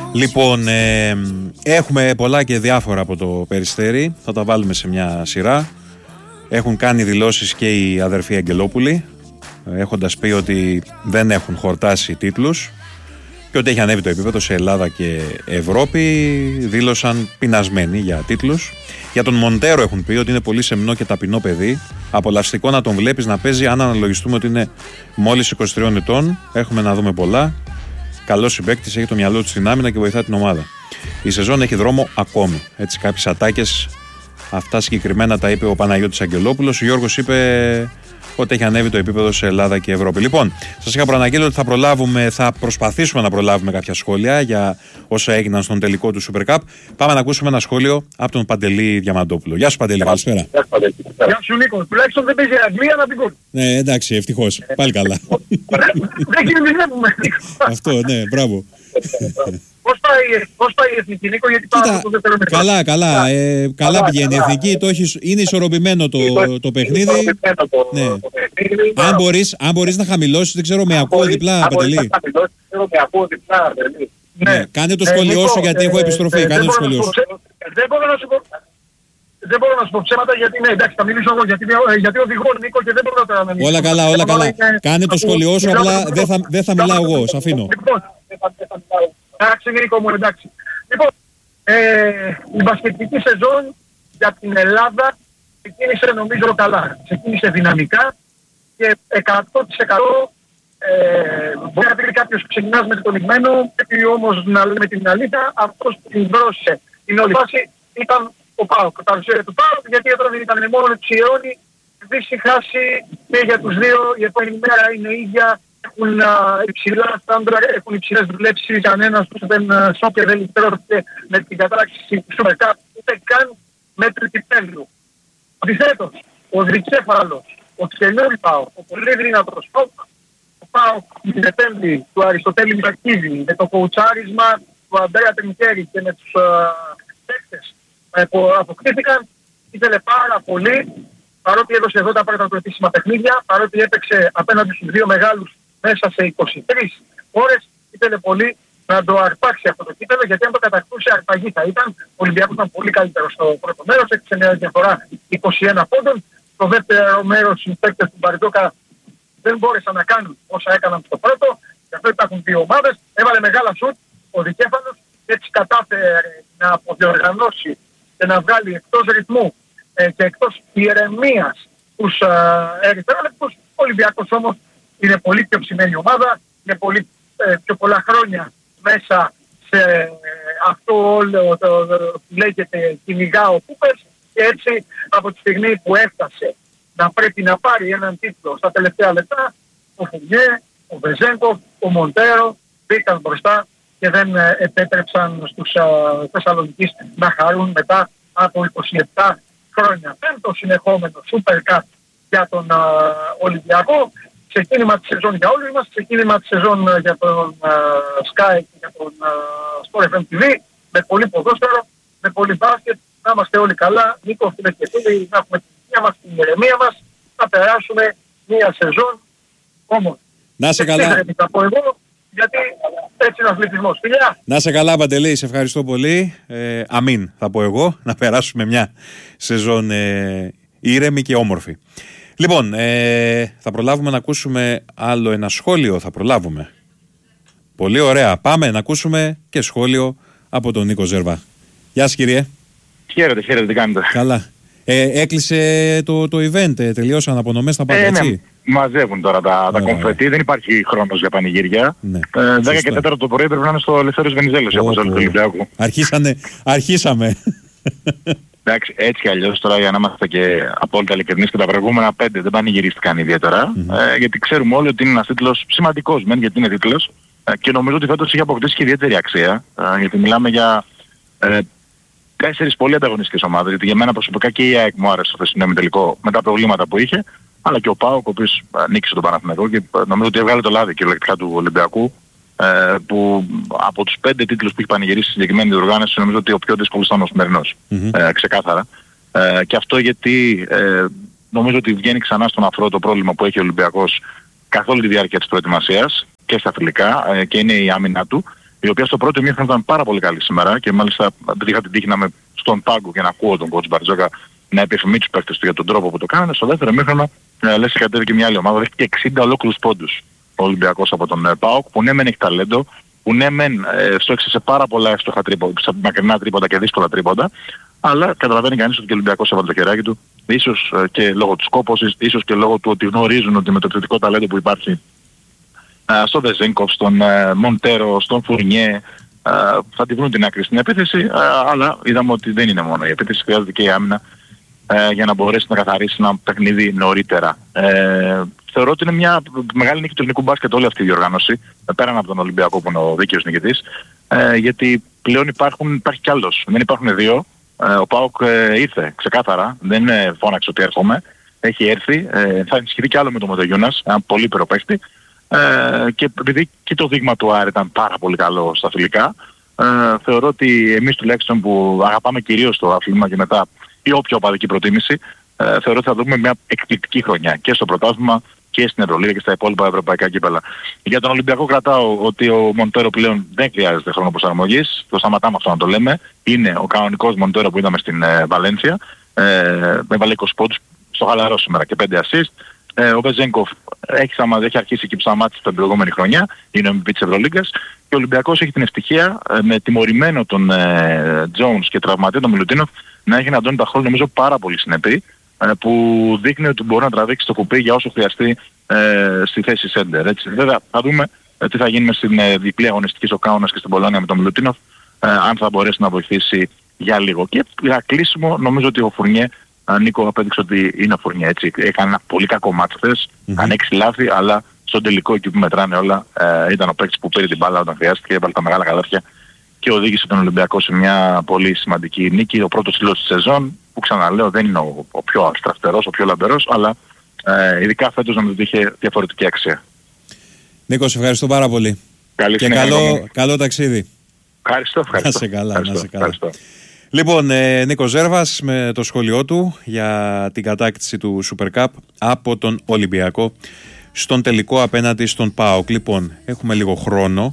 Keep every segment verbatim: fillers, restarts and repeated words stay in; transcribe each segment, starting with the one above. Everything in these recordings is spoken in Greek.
Λοιπόν, ε, έχουμε πολλά και διάφορα από το Περιστέρι. Θα τα βάλουμε σε μια σειρά. Έχουν κάνει δηλώσεις και οι αδερφοί Αγγελόπουλοι, έχοντας πει ότι δεν έχουν χορτάσει τίτλους και ότι έχει ανέβει το επίπεδο σε Ελλάδα και Ευρώπη. Δήλωσαν πεινασμένοι για τίτλους. Για τον Μοντέρο έχουν πει ότι είναι πολύ σεμνό και ταπεινό παιδί. Απολαυστικό να τον βλέπεις να παίζει. Αν αναλογιστούμε ότι είναι μόλις είκοσι τριών ετών, έχουμε να δούμε πολλά. Καλός συμπαίκτης, έχει το μυαλό του στην άμυνα και βοηθά την ομάδα. Η σεζόν έχει δρόμο ακόμη. Έτσι, κάποιες ατάκες, αυτά συγκεκριμένα τα είπε ο Παναγιώτης Αγγελόπουλος. Ο Γιώργος είπε ότι έχει ανέβει το επίπεδο σε Ελλάδα και Ευρώπη. Λοιπόν, σας είχα προαναγγείλει ότι θα προλάβουμε, θα προσπαθήσουμε να προλάβουμε κάποια σχόλια για όσα έγιναν στον τελικό του Super Cup. Πάμε να ακούσουμε ένα σχόλιο από τον Παντελή Διαμαντόπουλο. Γεια σου, Παντελή, καλησπέρα. Γεια σου, Νίκο. Τουλάχιστον δεν παίζει Αγγλία να την κόβει. Ναι, εντάξει, ευτυχώς. Πάλι καλά. Δεν κινδυνεύουμε. Αυτό, ναι, μπράβο. Πώς πάει, πώς πάει η Εθνική, Νίκο, γιατί πάμε το δεύτερο μήχρονο. Καλά, καλά, ε, καλά πηγαίνει η Εθνική, το έχει, είναι ισορροπημένο το, το παιχνίδι. Ναι. Αν μπορείς, αν μπορείς να χαμηλώσεις, δεν ξέρω, με ακούω διπλά, Παντελή. Ναι, κάνε το σχολείο σου γιατί έχω επιστροφή, κάνε το σχολείο σου. Δεν μπορώ να σου πω... Δεν μπορώ να σου πω ψέματα γιατί ναι, εντάξει, θα μιλήσω εγώ γιατί, γιατί οδηγώ Νίκο και δεν μπορώ τώρα να μιλήσω. Όλα καλά, όλα καλά. Κάνε το σχολείο σου, απλά δεν θα, δεν θα μιλάω εγώ, σ' αφήνω. Λοιπόν, εντάξει Νίκο μου, εντάξει. Λοιπόν, ε, η μπασκετική σεζόν για την Ελλάδα ξεκίνησε νομίζω καλά. Ξεκίνησε δυναμικά και εκατό τοις εκατό ε, μπορεί να πει κάποιος που ξεκινάς με το λιγμένο, πρέπει όμως να λέμε την αλήθεια, αυτός που την δρώσε την όλη φάση ήταν ο ΠΑΟΚ, τα παρουσία του ΠΑΟΚ, γιατί εδώ δεν ήταν μόνο του Ιόνι, δυσυχάσει και για τους δύο, η επόμενη μέρα είναι ίδια, έχουν α, υψηλά στάντρα, έχουν υψηλές δουλέψεις, κανένας τους δεν σώπια, δεν λυτρώθηκε με την κατάραξη του Super Cup, ούτε καν μέτρη κυπέλλου. Αντιθέτως, ο Δρυκέφαλος, ο Ξενόρι ΠΑΟΚ, ο πολύ δυνατός ΠΑΟΚ, ο ΠΑΟΚ την επέμβη του Αριστοτέλη Μητακίδη, με το κοουτσάρισμα του Αντρέα Τρινκέρη και με τους παίκτες που αποκτήθηκαν, ήθελε πάρα πολύ, παρότι έδωσε εδώ τα πρώτα του επίσημα παιχνίδια, παρότι έπαιξε απέναντι στους δύο μεγάλους μέσα σε είκοσι τρεις ώρες, ήθελε πολύ να το αρπάξει αυτό το κύπελλο, γιατί αν το κατακτούσε αρπαγή θα ήταν. Ο Ολυμπιακός ήταν πολύ καλύτερο στο πρώτο μέρος, έκτισε μια διαφορά είκοσι ένα πόντων. Στο δεύτερο μέρος οι παίκτες του Μπαριτόκα δεν μπόρεσαν να κάνουν όσα έκαναν στο πρώτο, και αυτό υπάρχουν δύο ομάδες. Έβαλε μεγάλα σουτ ο Δικέφαλος και έτσι κατάφερε να αποδιοργανώσει και να βγάλει εκτός ρυθμού ε, και εκτός ηρεμίας τους ε, ερυθρόλεπτους. Ο Ολυμπιακός όμως είναι πολύ πιο ψημένη ομάδα, είναι πολύ ε, πιο πολλά χρόνια μέσα σε ε, αυτό όλο το, το που λέγεται κυνηγά ο Κούπερς, και έτσι από τη στιγμή που έφτασε να πρέπει να πάρει έναν τίτλο στα τελευταία λεπτά, ο Φουγιέ, ο Βεζέγκοφ, ο Μοντέρο μπήκαν μπροστά και δεν ε, επέτρεψαν στους ε, Θεσσαλονικείς να χαρούν μετά από είκοσι επτά χρόνια. Πέμπτο συνεχόμενο Super Cup για τον ε, Ολυμπιακό. Ξεκίνημα της σεζόν για όλους μας, ξεκίνημα της σεζόν για τον ε, Sky και για τον ε, Sport εφ εμ τι βι, με πολύ ποδόσφαιρο, με πολύ μπάσκετ. Να είμαστε όλοι καλά, Νίκο, φίλες και φίλοι, να έχουμε την υγεία μας, την ηρεμία μας, να περάσουμε μια σεζόν όμως. Να σε καλά. Δεν θα πω εγώ, γιατί έτσι είναι ο αθλητισμός. Φιλιά! Να σε καλά, Παντελή, σε ευχαριστώ πολύ. Ε, αμήν, θα πω εγώ, να περάσουμε μια σεζόν ε, ήρεμη και όμορφη. Λοιπόν, ε, θα προλάβουμε να ακούσουμε άλλο ένα σχόλιο, θα προλάβουμε. Πολύ ωραία. Πάμε να ακούσουμε και σχόλιο από τον Νίκο Ζέρβα. Γεια σας, κύριε. Χαίρετε, χαίρετε, τι κάνετε. Καλά. Ε, έκλεισε το, το event, ε, τελειώσαν απονομές, θα πάτε, ε, έτσι. Ναι. Μαζεύουν τώρα τα, τα κομφετή, δεν υπάρχει χρόνος για πανηγύρια. Ναι. Ε, δέκα και τέσσερα το πρωί πρέπει να είναι στο Ελευθέριος Βενιζέλος, όπως έλεγε του Ολυμπιακού. Αρχίσανε, αρχίσαμε. Εντάξει, έτσι κι αλλιώς τώρα, για να είμαστε και απόλυτα ειλικρινείς, και τα προηγούμενα πέντε δεν πανηγυρίστηκαν ιδιαίτερα. Mm-hmm. Ε, γιατί ξέρουμε όλοι ότι είναι ένας τίτλος σημαντικός, μεν, γιατί είναι τίτλος. Ε, και νομίζω ότι φέτος έχει αποκτήσει και ιδιαίτερη αξία. Ε, γιατί μιλάμε για ε, τέσσερις πολύ ανταγωνιστικές ομάδες. Γιατί για μένα προσωπικά και η ΑΕΚ μου άρεσε το χθεσινό ημιτελικό με τα προβλήματα που είχε. Αλλά και ο ΠΑΟΚ, ο οποίος νίκησε τον Παναθηναϊκό και νομίζω ότι έβγαλε το λάδι κυριολεκτικά του Ολυμπιακού. Ε, που από τους πέντε τίτλους που έχει πανηγυρίσει στη συγκεκριμένη διοργάνωση, νομίζω ότι ο πιο δύσκολος ήταν ο σημερινός. Mm-hmm. Ε, ξεκάθαρα. Ε, και αυτό γιατί ε, νομίζω ότι βγαίνει ξανά στον αφρό το πρόβλημα που έχει ο Ολυμπιακός καθ' όλη τη διάρκεια της προετοιμασίας και στα φιλικά, ε, και είναι η άμυνα του. η οποία στο πρώτο ημίχρονο ήταν πάρα πολύ καλή σήμερα και μάλιστα επειδή είχα την τύχη να είμαι στον πάγκο και να ακούω τον coach Μπαρτζόκα να επιθυμεί τους παίκτες του για τον τρόπο που το κάνανε, στο δεύτερο ημίχρονο ε, λες και κατέβηκε μια άλλη ομάδα, δέχτηκε εξήντα ολόκληρους πόντους ο Ολυμπιακός από τον ε, ΠΑΟΚ, που ναι μεν έχει ταλέντο, που ναι μεν ε, στόχισε σε πάρα πολλά εύστοχα τρίποντα, σε μακρινά τρίποντα και δύσκολα τρίποντα, αλλά καταλαβαίνει κανείς ότι και ο Ολυμπιακός έβαλε το χεράκι του, ίσως ε, και λόγω της κόπωσης, ίσως και λόγω του ότι γνωρίζουν ότι με το επιθετικό ταλέντο που υπάρχει ε, στον Βεζένκοφ, στον ε, Μοντέρο, στον Φουρνιέ, ε, θα τη βρουν την άκρη στην επίθεση, ε, αλλά είδαμε ότι δεν είναι μόνο η επίθεση, χρειάζεται και η άμυνα ε, για να μπορέσει να καθαρίσει ένα παιχνίδι νωρίτερα. Ε, θεωρώ ότι είναι μια μεγάλη νίκη του ελληνικού μπάσκετ όλη αυτή η διοργάνωση, πέραν από τον Ολυμπιακό που είναι ο δίκαιος νικητής, ε, γιατί πλέον υπάρχουν, υπάρχει κι άλλος, δεν υπάρχουν δύο. Ε, ο ΠΑΟΚ ε, ήρθε ξεκάθαρα, δεν ε, φώναξε ότι έρχομαι, έχει έρθει, ε, θα ενισχυθεί κι άλλο με τον Μοντογιούνας, ένα πολύ πυροπαίκτη, ε, και επειδή και το δείγμα του Άρη ήταν πάρα πολύ καλό στα φιλικά, ε, θεωρώ ότι εμείς τουλάχιστον που αγαπάμε κυρίως το άθλημα και μετά η όποια οπαδική προτίμηση, ε, θεωρώ ότι θα δούμε μια εκπληκτική χρονιά και στο πρωτάθλημα και στην Ευρωλίγα και στα υπόλοιπα ευρωπαϊκά κύπελα. Για τον Ολυμπιακό κρατάω ότι ο Μοντέρο πλέον δεν χρειάζεται χρόνο προσαρμογής, το σταματάμε αυτό να το λέμε, είναι ο κανονικός Μοντέρο που είδαμε στην ε, Βαλένθια, ε, με βάλε είκοσι πόντους στο χαλαρό σήμερα και πέντε assist. Ε, ο Βεζένκοφ έχει, έχει αρχίσει και ψαμάτισε την προηγούμενη χρονιά, είναι ο εμ βι πι της Ευρωλίγκας, και ο Ολυμπιακός έχει την ευτυχία ε, με τιμωρημένο τον ε, Jones και τραυματία τον Μιλουτίνοφ να έχει έναν Αντώνη Ταχόλ νομίζω πάρα πολύ συνεπή, ε, που δείχνει ότι μπορεί να τραβήξει το κουπί για όσο χρειαστεί ε, στη θέση center. Έτσι. Βέβαια θα δούμε ε, τι θα γίνει στην ε, διπλή αγωνιστική στο Κάουνας και στην Πολόνια με τον Μιλουτίνοφ, ε, αν θα μπορέσει να βοηθήσει για λίγο. Και για κλείσιμο νομίζω ότι ο Φουρνιέ, Νίκο, απέδειξε ότι είναι ο Φουρνιέ, έτσι. Έκανε ένα πολύ κακό μάτς χθες, mm-hmm. αν έξι λάθη, αλλά στον τελικό εκεί που μετράνε όλα ε, ήταν ο παίκτης που πήρε την μπάλα όταν χρειάστηκε, έβαλε τα μεγάλα καλάθια και οδήγησε τον Ολυμπιακό σε μια πολύ σημαντική νίκη. Ο πρώτος τίτλος της σεζόν, που ξαναλέω δεν είναι ο, ο πιο αστραφτερός, ο πιο λαμπερός, αλλά ε, ειδικά φέτος νομίζω ότι είχε διαφορετική αξία. Νίκο, σε ευχαριστώ πάρα πολύ. Καλή και καλό, καλό ταξίδι. Ευχαριστώ, ευχαριστώ. Να σε καλά, ευχαριστώ, να σε καλά. Ευχαριστώ. Λοιπόν, ε, Νίκος Ζέρβας με το σχόλιο του για την κατάκτηση του Super Cup από τον Ολυμπιακό στον τελικό απέναντι στον ΠΑΟΚ. Λοιπόν, έχουμε λίγο χρόνο.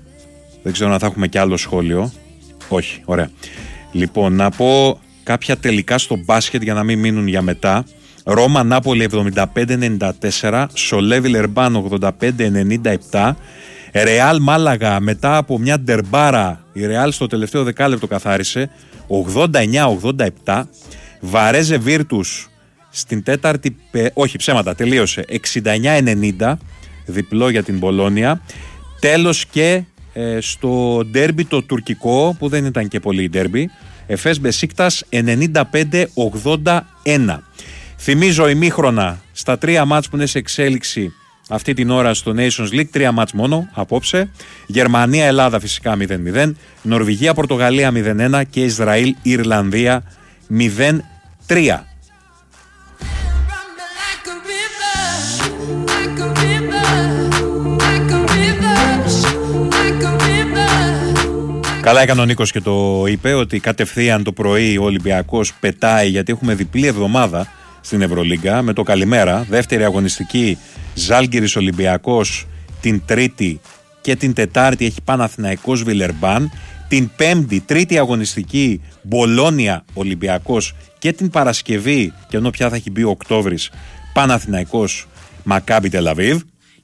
Δεν ξέρω αν θα έχουμε κι άλλο σχόλιο. Όχι, ωραία. Λοιπόν, να πω κάποια τελικά στο μπάσκετ για να μην μείνουν για μετά. Ρώμα Νάπολη εβδομήντα πέντε ενενήντα τέσσερα, Σολέ Βιλερμπάν ογδόντα πέντε ενενήντα επτά, Ρεάλ Μάλαγα μετά από μια ντερμπάρα, η Ρεάλ στο τελευταίο δεκάλεπτο καθάρισε ογδόντα εννέα ογδόντα επτά, Βαρέζε Βίρτους στην τέταρτη, όχι ψέματα, τελείωσε εξήντα εννέα ενενήντα, διπλό για την Μπολόνια. Τέλος και ε, στο ντέρμπι το τουρκικό, που δεν ήταν και πολύ ντέρμπι, Εφές Μπεσίκτας ενενήντα πέντε ογδόντα ένα. Θυμίζω ημίχρονα στα τρία μάτς που είναι σε εξέλιξη αυτή την ώρα στο Nations League, τρία μάτς μόνο απόψε. Γερμανία-Ελλάδα φυσικά μηδέν μηδέν, Νορβηγία-Πορτογαλία μηδέν ένα και Ισραήλ-Ιρλανδία μηδέν τρία. Καλά έκανε ο Νίκος και το είπε ότι κατευθείαν το πρωί ο Ολυμπιακός πετάει, γιατί έχουμε διπλή εβδομάδα στην Ευρωλίγκα με το καλημέρα. Δεύτερη αγωνιστική Ζάλγκιρις Ολυμπιακός την Τρίτη και την Τετάρτη έχει Παναθηναϊκός Βιλερμπάν. Την Πέμπτη, τρίτη αγωνιστική Μπολόνια Ολυμπιακός και την Παρασκευή, και ενώ πια θα έχει μπει ο Οκτώβρης, Παναθηναϊκός Μακάμπι Τελαβίβ.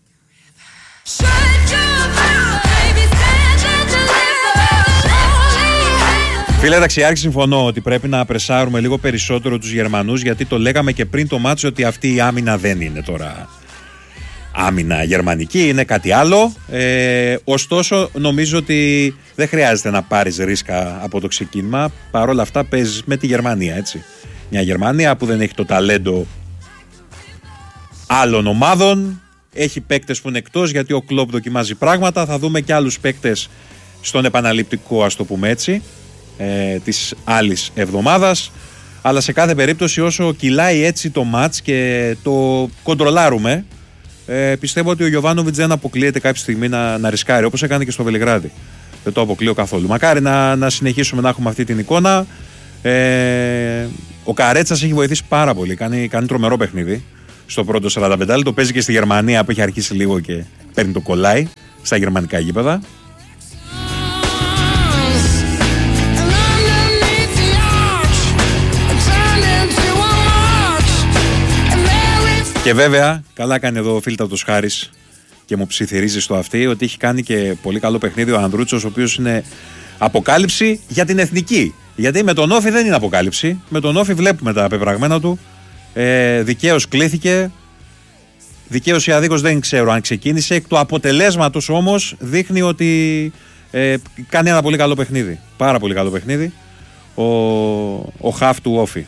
Φίλε Ταξιάρχη, συμφωνώ ότι πρέπει να πρεσάρουμε λίγο περισσότερο τους Γερμανούς, γιατί το λέγαμε και πριν το μάτσο ότι αυτή η άμυνα δεν είναι τώρα άμυνα γερμανική, είναι κάτι άλλο. Ε, ωστόσο νομίζω ότι δεν χρειάζεται να πάρεις ρίσκα από το ξεκίνημα. Παρ' όλα αυτά παίζεις με τη Γερμανία, έτσι. Μια Γερμανία που δεν έχει το ταλέντο άλλων ομάδων, έχει παίκτες που είναι εκτός, γιατί ο Κλοπ δοκιμάζει πράγματα. Θα δούμε και άλλους παίκτες στον επαναληπτικό, ας το πούμε έτσι, ε, της άλλης εβδομάδας. Αλλά σε κάθε περίπτωση, όσο κυλάει έτσι το μάτς και το κοντρολάρουμε, ε, πιστεύω ότι ο Γιοβάνοβιτς δεν αποκλείεται κάποια στιγμή να, να ρισκάρει, όπως έκανε και στο Βελιγράδι. Δεν το αποκλείω καθόλου. Μακάρι να, να συνεχίσουμε να έχουμε αυτή την εικόνα. Ε, ο Καρέτσας έχει βοηθήσει πάρα πολύ. Κάνει, κάνει τρομερό παιχνίδι στο πρώτο σαράντα πέντε. Το παίζει και στη Γερμανία που έχει αρχίσει λίγο και παίρνει το κολλάι στα γερμανικά γήπεδα. Και βέβαια, καλά κάνει εδώ ο φίλτατος Χάρης και μου ψιθυρίζει στο αυτί ότι έχει κάνει και πολύ καλό παιχνίδι ο Ανδρούτσος, ο οποίος είναι αποκάλυψη για την εθνική. Γιατί με τον Όφη δεν είναι αποκάλυψη. Με τον Όφη βλέπουμε τα πεπραγμένα του. Ε, δικαίως κλήθηκε. Δικαίως ή αδίκως δεν ξέρω αν ξεκίνησε. Εκ του αποτελέσματος όμως δείχνει ότι ε, κάνει ένα πολύ καλό παιχνίδι. Πάρα πολύ καλό παιχνίδι. Ο, ο χαφ του Όφη.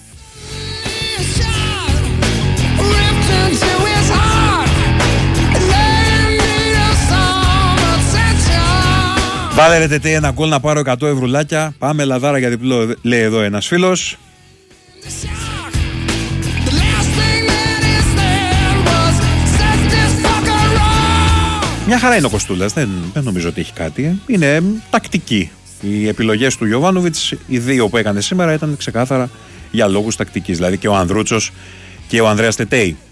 Βάλε ρε τετέ ένα γκολ να πάρω εκατό ευρουλάκια. Πάμε λαδάρα για διπλό, λέει εδώ ένας φίλος. Μια χαρά είναι ο Κοστούλας, δεν, δεν νομίζω ότι έχει κάτι. Είναι τακτική. Οι επιλογές του Γιοβάνοβιτς, οι δύο που έκανε σήμερα, ήταν ξεκάθαρα για λόγους τακτικής. Δηλαδή και ο Ανδρούτσος και ο Ανδρέας Τετέι.